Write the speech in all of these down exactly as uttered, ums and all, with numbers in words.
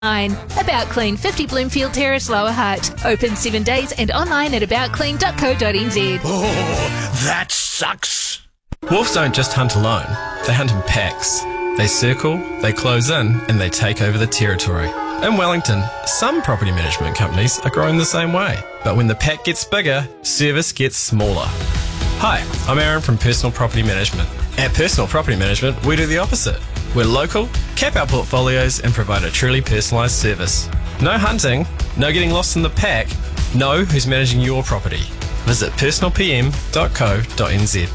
Nine. About Clean, fifty Bloomfield Terrace, Lower Hutt. Open seven days and online at about clean dot co dot n z. Oh, that sucks. Wolves don't just hunt alone, they hunt in packs. They circle, they close in, and they take over the territory. In Wellington, some property management companies are growing the same way. But when the pack gets bigger, service gets smaller. Hi, I'm Aaron from Personal Property Management. At Personal Property Management, we do the opposite. We're local, cap our portfolios, and provide a truly personalised service. No hunting, no getting lost in the pack, know who's managing your property. Visit personal p m dot co dot n z.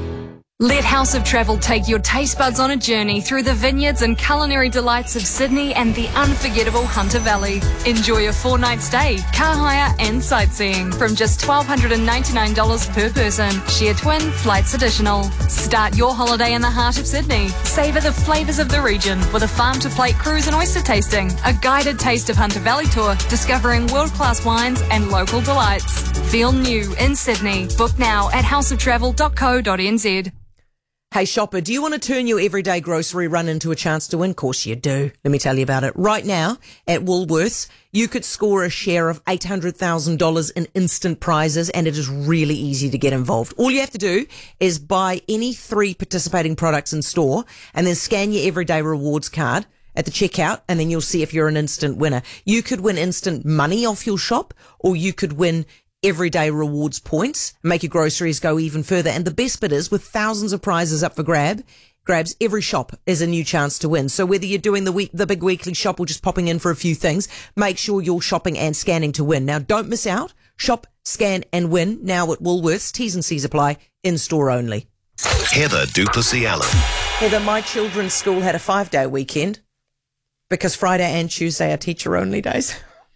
Let House of Travel take your taste buds on a journey through the vineyards and culinary delights of Sydney and the unforgettable Hunter Valley. Enjoy a four-night stay, car hire and sightseeing from just one thousand two hundred ninety-nine dollars per person. Share twin, flights additional. Start your holiday in the heart of Sydney. Savour the flavours of the region with a farm-to-plate cruise and oyster tasting, a guided Taste of Hunter Valley tour, discovering world-class wines and local delights. Feel new in Sydney. Book now at house of travel dot co dot n z. Hey shopper, do you want to turn your everyday grocery run into a chance to win? Of course you do. Let me tell you about it. Right now at Woolworths, you could score a share of eight hundred thousand dollars in instant prizes, and it is really easy to get involved. All you have to do is buy any three participating products in store and then scan your everyday rewards card at the checkout, and then you'll see if you're an instant winner. You could win instant money off your shop, or you could win everyday rewards points, make your groceries go even further. And the best bit is, with thousands of prizes up for grab, grabs, every shop is a new chance to win. So whether you're doing the week, the big weekly shop or just popping in for a few things, make sure you're shopping and scanning to win. Now, don't miss out. Shop, scan and win now at Woolworths. T's and C's apply. In store only. Heather du Plessis-Allen. Heather, my children's school had a five-day weekend because Friday and Tuesday are teacher-only days.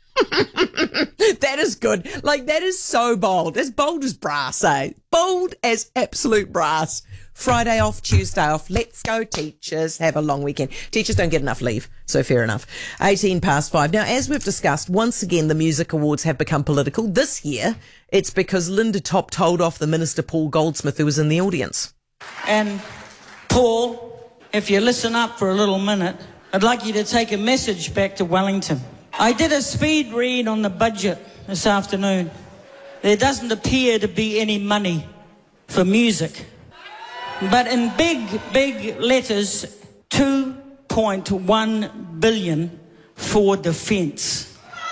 That is good. Like, that is so bold. As bold as brass, eh? Bold as absolute brass. Friday off, Tuesday off. Let's go, teachers. Have a long weekend. Teachers don't get enough leave, so fair enough. eighteen past five. Now, as we've discussed, once again, the music awards have become political. This year, it's because Linda Top told off the Minister Paul Goldsmith, who was in the audience. And, Paul, if you listen up for a little minute, I'd like you to take a message back to Wellington. I did a speed read on the budget this afternoon. There doesn't appear to be any money for music. But in big, big letters, two point one billion dollars for defence.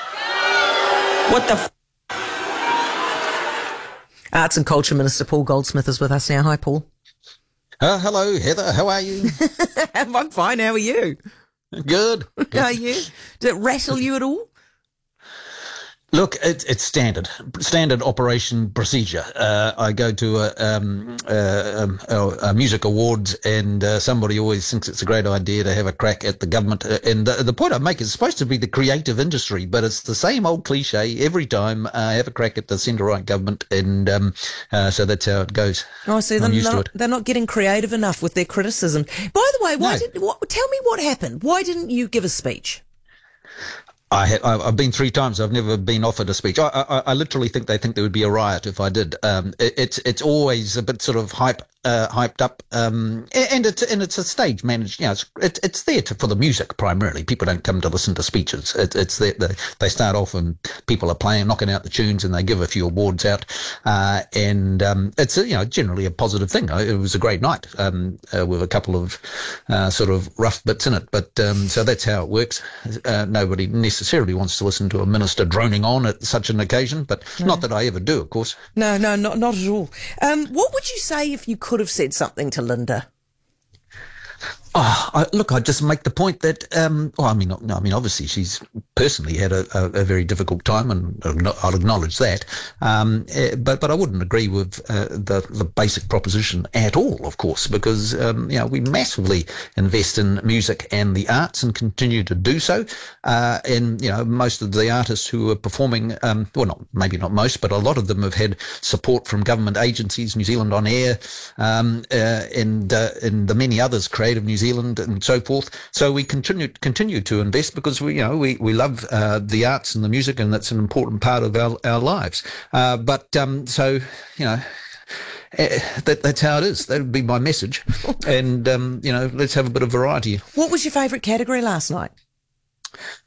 What the f- Arts and Culture Minister Paul Goldsmith is with us now. Hi, Paul. Uh, hello, Heather. How are you? I'm fine. How are you? Good. Are you? Did it rattle you at all? Look, it's it's standard, standard operation procedure. Uh, I go to a, um, uh, um, a, a music awards, and uh, somebody always thinks it's a great idea to have a crack at the government. Uh, and the, the point I make is it's supposed to be the creative industry, but it's the same old cliche every time. Uh, have a crack at the centre-right government, and um, uh, so that's how it goes. Oh, so they're I'm used to not, it. they're not getting creative enough with their criticism. By the way, why No. did what, tell me what happened? Why didn't you give a speech? I have, I've been three times. I've never been offered a speech. I, I, I literally think they think there would be a riot if I did. Um, it, it's it's always a bit sort of hype, uh, hyped up, um, and it's and it's a stage managed. You know, it's it, it's there to, for the music primarily. People don't come to listen to speeches. It, it's there. They, they start off and people are playing, knocking out the tunes, and they give a few awards out. Uh, and um, it's a, you know generally a positive thing. It was a great night um, uh, with a couple of uh, sort of rough bits in it. But um, so that's how it works. Uh, nobody necessarily. necessarily wants to listen to a minister droning on at such an occasion, but no. Not that I ever do, of course. No, no, not not at all. Um, what would you say if you could have said something to Linda? Oh, I, look, I just make the point that, um, well, I mean, no, I mean, obviously she's personally had a, a, a very difficult time, and I'll acknowledge that. Um, but but I wouldn't agree with uh, the the basic proposition at all, of course, because um, you know we massively invest in music and the arts and continue to do so. Uh, and you know most of the artists who are performing, um, well, not maybe not most, but a lot of them have had support from government agencies, New Zealand On Air, um, uh, and uh, and the many others, Creative New Zealand and so forth. So we continue continue to invest because we you know we we love uh, the arts and the music, and that's an important part of our our lives. Uh, but um, so you know. Uh, that, that's how it is. That would be my message. And, um, you know, let's have a bit of variety. What was your favourite category last night?